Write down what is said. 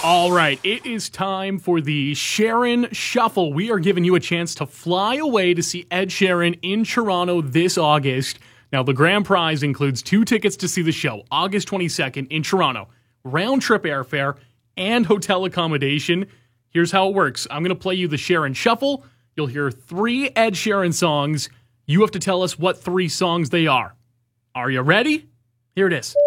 All right, it is time for the Sharon Shuffle. We are giving you a chance to fly away to see Ed Sheeran in Toronto this August. Now, the grand prize includes 2 tickets to see the show, August 22nd in Toronto, round-trip airfare, and hotel accommodation. Here's how it works. I'm going to play you the Sharon Shuffle. You'll hear 3 Ed Sheeran songs. You have to tell us what 3 songs they are. Are you ready? Here it is.